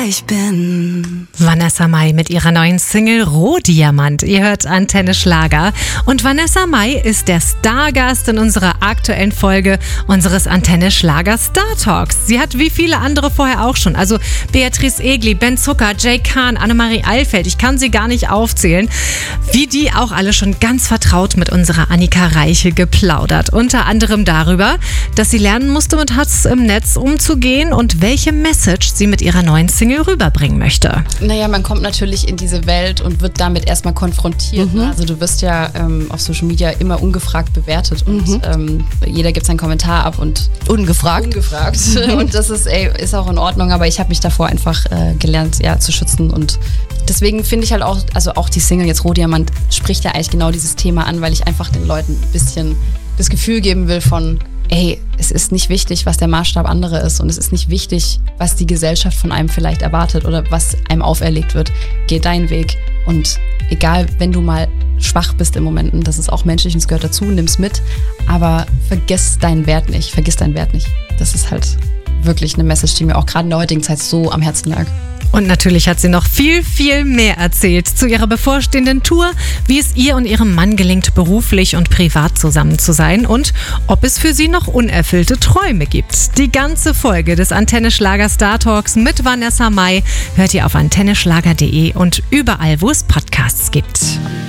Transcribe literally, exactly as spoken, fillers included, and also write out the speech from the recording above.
Ich bin Vanessa Mai mit ihrer neuen Single Rohdiamant. Ihr hört Antenne Schlager. Und Vanessa Mai ist der Stargast in unserer aktuellen Folge unseres Antenne Schlager Star Talks. Sie hat wie viele andere vorher auch schon, also Beatrice Egli, Ben Zucker, Jay Kahn, Annemarie Alfeld, ich kann sie gar nicht aufzählen, wie die auch alle schon ganz vertraut mit unserer Annika Reiche geplaudert. Unter anderem darüber, dass sie lernen musste, mit Hass im Netz umzugehen und welche Message sie mit ihrer neuen Single rüberbringen möchte. Naja, man kommt natürlich in diese Welt und wird damit erstmal konfrontiert. Mhm. Also du wirst ja ähm, auf Social Media immer ungefragt bewertet und mhm. ähm, jeder gibt seinen Kommentar ab und ungefragt. Ungefragt. Und das ist, ey, ist auch in Ordnung, aber ich habe mich davor einfach äh, gelernt, ja, zu schützen. Und deswegen finde ich halt auch, also auch die Single jetzt Rohdiamant spricht ja eigentlich genau dieses Thema an, weil ich einfach den Leuten ein bisschen das Gefühl geben will von, ey, es ist nicht wichtig, was der Maßstab anderer ist und es ist nicht wichtig, was die Gesellschaft von einem vielleicht erwartet oder was einem auferlegt wird. Geh deinen Weg und egal, wenn du mal schwach bist im Momenten, das ist auch menschlich und es gehört dazu, nimm's mit, aber vergiss deinen Wert nicht, vergiss deinen Wert nicht. Das ist halt wirklich eine Message, die mir auch gerade in der heutigen Zeit so am Herzen lag. Und natürlich hat sie noch viel, viel mehr erzählt zu ihrer bevorstehenden Tour, wie es ihr und ihrem Mann gelingt, beruflich und privat zusammen zu sein und ob es für sie noch unerfüllte Träume gibt. Die ganze Folge des Antenne Schlager Star Talks mit Vanessa Mai hört ihr auf antenne schlager punkt de und überall, wo es Podcasts gibt.